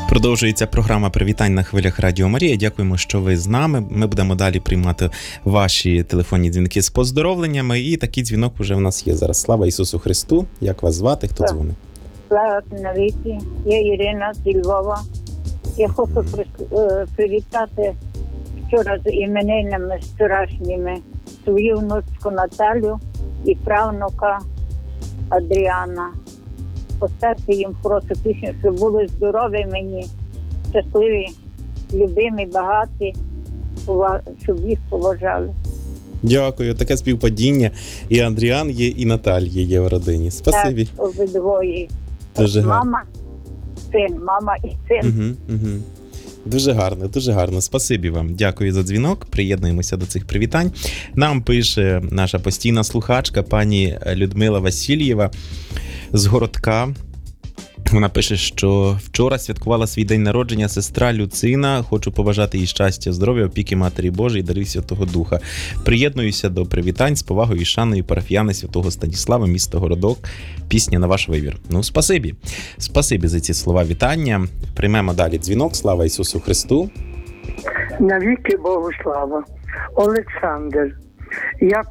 Продовжується програма «Привітань» на хвилях Радіо Марія. Дякуємо, що ви з нами. Ми будемо далі приймати ваші телефонні дзвінки з поздоровленнями. І такий дзвінок вже в нас є зараз. Слава Ісусу Христу! Як вас звати? Хто дзвонить? Слава навіки. Я Ірина зі Львова. Я хочу привітати вчора з іменинами вчорашніми свою внучку Наталю і правнука Адріана. Поставте їм хорошу пісню, щоб були здорові мені, щасливі, любимі, багаті, щоб їх поважали. Дякую. Таке співпадіння. І Андріан є, і Наталія є в родині. Спасибі. Так, обидвоє. Дуже гарно. Мама і син. Угу. Дуже гарно, дуже гарно. Спасибі вам. Дякую за дзвінок. Приєднуємося до цих привітань. Нам пише наша постійна слухачка, пані Людмила Васильєва з Городка. Вона пише, що вчора святкувала свій день народження сестра Люцина. Хочу побажати їй щастя, здоров'я, опіки Матері Божої, дарів Святого Духа. Приєднуюся до привітань з повагою і шаною парафіяни Святого Станіслава, місто Городок. Пісня на ваш вибір. Ну, спасибі. Спасибі за ці слова вітання. Приймемо далі дзвінок. Слава Ісусу Христу. Навіки Богу слава. Олександр, я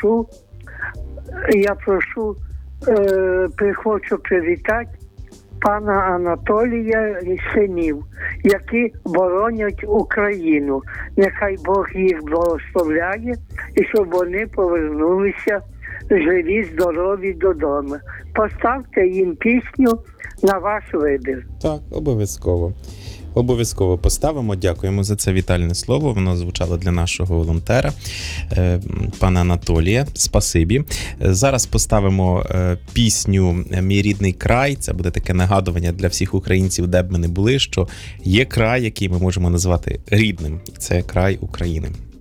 хочу привітати пана Анатолія і синів, які боронять Україну. Нехай Бог їх благословляє і щоб вони повернулися живі, здорові додому. Поставте їм пісню на ваш вибір. Так, обов'язково. Обов'язково поставимо. Дякуємо за це вітальне слово. Воно звучало для нашого волонтера, пана Анатолія. Спасибі. Зараз поставимо пісню «Мій рідний край». Це буде таке нагадування для всіх українців, де б ми не були, що є край, який ми можемо назвати рідним. Це край України.